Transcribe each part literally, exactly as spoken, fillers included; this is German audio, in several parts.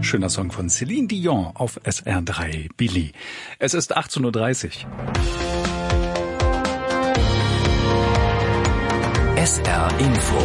Schöner Song von Céline Dion auf S R drei Billy. Es ist achtzehn Uhr dreißig. S R Info.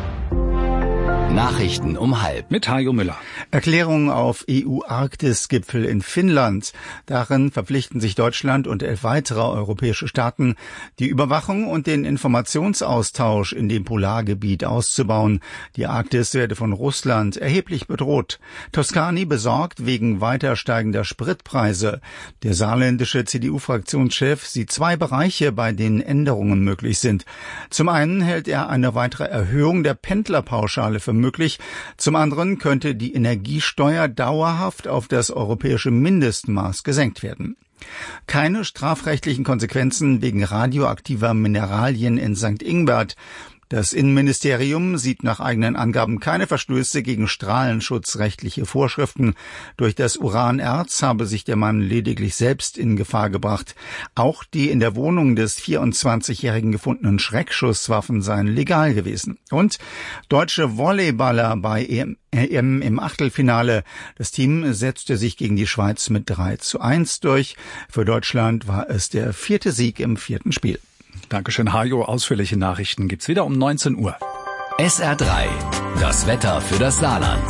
Nachrichten um halb. Mit Hajo Müller. Erklärung auf E U-Arktis-Gipfel in Finnland. Darin verpflichten sich Deutschland und elf weitere europäische Staaten, die Überwachung und den Informationsaustausch in dem Polargebiet auszubauen. Die Arktis werde von Russland erheblich bedroht. Toscani besorgt wegen weiter steigender Spritpreise. Der saarländische C D U-Fraktionschef sieht zwei Bereiche, bei denen Änderungen möglich sind. Zum einen hält er eine weitere Erhöhung der Pendlerpauschale für möglich. Zum anderen könnte die Energiesteuer dauerhaft auf das europäische Mindestmaß gesenkt werden. Keine strafrechtlichen Konsequenzen wegen radioaktiver Mineralien in Sankt Ingbert. Das Innenministerium sieht nach eigenen Angaben keine Verstöße gegen strahlenschutzrechtliche Vorschriften. Durch das Uranerz habe sich der Mann lediglich selbst in Gefahr gebracht. Auch die in der Wohnung des vierundzwanzigjährigen gefundenen Schreckschusswaffen seien legal gewesen. Und deutsche Volleyballer bei E M im Achtelfinale. Das Team setzte sich gegen die Schweiz mit drei zu eins durch. Für Deutschland war es der vierte Sieg im vierten Spiel. Dankeschön, Hajo. Ausführliche Nachrichten gibt's wieder um neunzehn Uhr. S R drei. Das Wetter für das Saarland.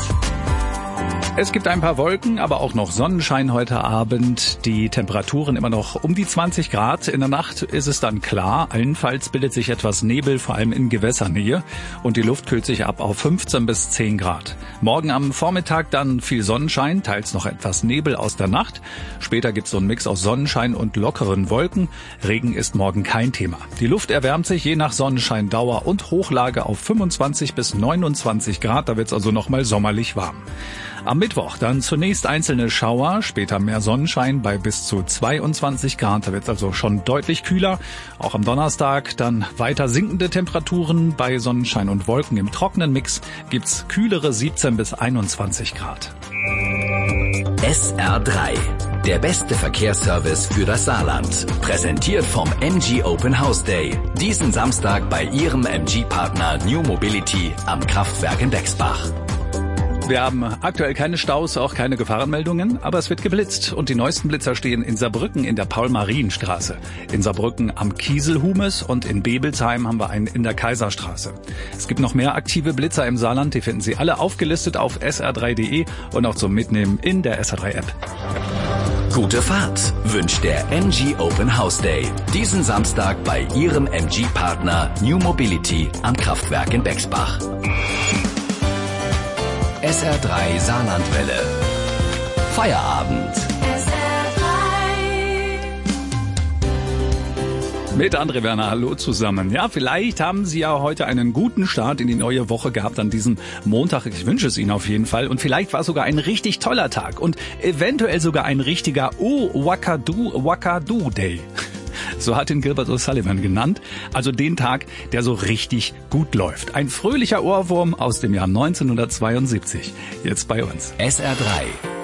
Es gibt ein paar Wolken, aber auch noch Sonnenschein heute Abend. Die Temperaturen immer noch um die zwanzig Grad. In der Nacht ist es dann klar. Allenfalls bildet sich etwas Nebel, vor allem in Gewässernähe. Und die Luft kühlt sich ab auf fünfzehn bis zehn Grad. Morgen am Vormittag dann viel Sonnenschein, teils noch etwas Nebel aus der Nacht. Später gibt's so einen Mix aus Sonnenschein und lockeren Wolken. Regen ist morgen kein Thema. Die Luft erwärmt sich je nach Sonnenscheindauer und Hochlage auf fünfundzwanzig bis neunundzwanzig Grad. Da wird's also nochmal sommerlich warm. Am Mittwoch dann zunächst einzelne Schauer, später mehr Sonnenschein bei bis zu zweiundzwanzig Grad. Da wird es also schon deutlich kühler. Auch am Donnerstag dann weiter sinkende Temperaturen. Bei Sonnenschein und Wolken im trockenen Mix gibt's kühlere siebzehn bis einundzwanzig Grad. S R drei. Der beste Verkehrsservice für das Saarland. Präsentiert vom M G Open House Day. Diesen Samstag bei Ihrem M G-Partner New Mobility am Kraftwerk in Bexbach. Wir haben aktuell keine Staus, auch keine Gefahrenmeldungen, aber es wird geblitzt und die neuesten Blitzer stehen in Saarbrücken in der Paul-Marien-Straße, in Saarbrücken am Kieselhumes und in Bebelsheim haben wir einen in der Kaiserstraße. Es gibt noch mehr aktive Blitzer im Saarland, die finden Sie alle aufgelistet auf S R drei punkt de und auch zum Mitnehmen in der S R drei App. Gute Fahrt wünscht der M G Open House Day. Diesen Samstag bei Ihrem M G-Partner New Mobility am Kraftwerk in Bexbach. S R drei Saarlandwelle. Feierabend. S R drei. Mit André Werner, hallo zusammen. Ja, vielleicht haben Sie ja heute einen guten Start in die neue Woche gehabt an diesem Montag. Ich wünsche es Ihnen auf jeden Fall. Und vielleicht war es sogar ein richtig toller Tag und eventuell sogar ein richtiger Oh Wakadu Wakadu Day. So hat ihn Gilbert O'Sullivan genannt. Also den Tag, der so richtig gut läuft. Ein fröhlicher Ohrwurm aus dem Jahr neunzehnhundertzweiundsiebzig. Jetzt bei uns. S R drei.